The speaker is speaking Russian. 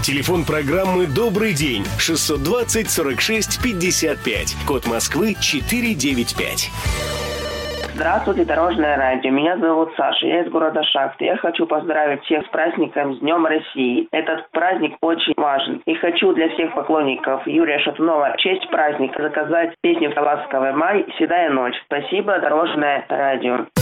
Телефон программы «Добрый день» 620 46 55. Код Москвы 495. Здравствуйте, Дорожное радио. Меня зовут Саша, я из города Шахты. Я хочу поздравить всех с праздником, с Днем России. Этот праздник очень важен. И хочу для всех поклонников Юрия Шатунова в честь праздника заказать песню «Ласковый май. Седая ночь». Спасибо, Дорожное радио.